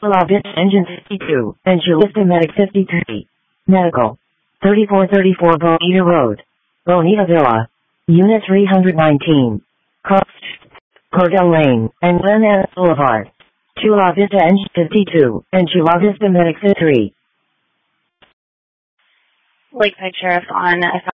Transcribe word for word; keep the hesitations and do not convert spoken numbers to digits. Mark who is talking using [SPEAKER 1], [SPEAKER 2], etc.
[SPEAKER 1] La Vista Engine fifty-two, and Chula Vista Medic fifty-three. Medical. thirty-four thirty-four Bonita Road. Bonita Villa. Unit three hundred nineteen. Cross Cordell Lane, and Glen Ann Boulevard. Chula Vista Engine fifty-two, and Chula Vista Medic fifty-three.
[SPEAKER 2] Lakeside Sheriff on